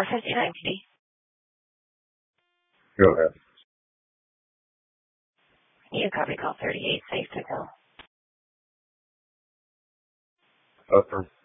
459 Go ahead. You copy call 38, safe to go. Affirm.